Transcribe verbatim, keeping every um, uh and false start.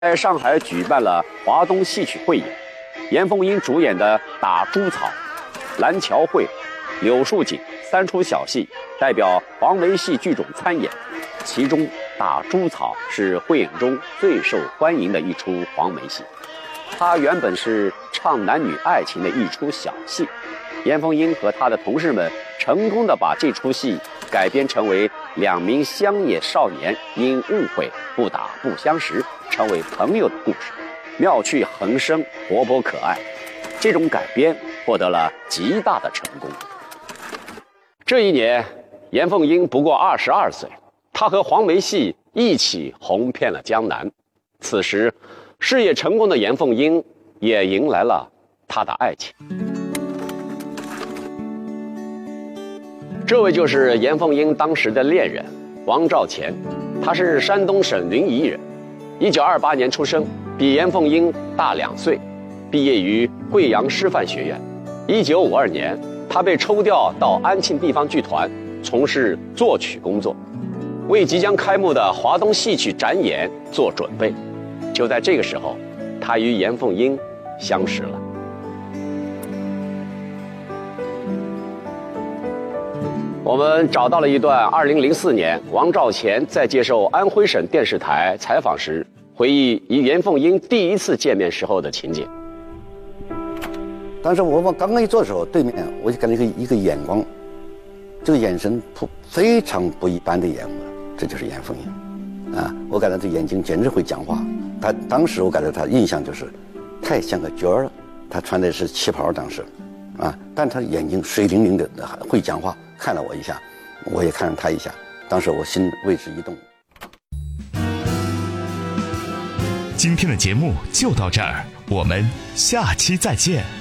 在上海举办了华东戏曲汇演，严凤英主演的《打猪草》、《蓝桥会》、《柳树锦》三出小戏代表黄梅戏剧种参演，其中《打猪草》是汇演中最受欢迎的一出黄梅戏。它原本是唱男女爱情的一出小戏，严凤英和她的同事们成功地把这出戏改编成为两名乡野少年因误会不打不相识，成为朋友的故事，妙趣横生，活泼可爱。这种改编获得了极大的成功。这一年，严凤英不过二十二岁，她和黄梅戏一起红遍了江南。此时，事业成功的严凤英也迎来了她的爱情。这位就是严凤英当时的恋人王兆乾，他是山东省临沂人，一九二八年出生，比严凤英大两岁，毕业于贵阳师范学院。一九五二年，他被抽调到安庆地方剧团从事作曲工作，为即将开幕的华东戏曲展演做准备。就在这个时候，他与严凤英相识了。我们找到了一段二零零四年王兆乾在接受安徽省电视台采访时回忆与严凤英第一次见面时候的情景。 当时我往刚刚一坐的时候，对面我就感觉一个一个眼光，这个眼神非常不一般的眼光，这就是严凤英啊！我感觉这眼睛简直会讲话。他当时我感觉他印象就是太像个角儿了，他穿的是旗袍当时啊，但他眼睛水灵灵的会讲话。看了我一下，我也看了他一下，当时我心为之一动。 今天的节目就到这儿，我们下期再见。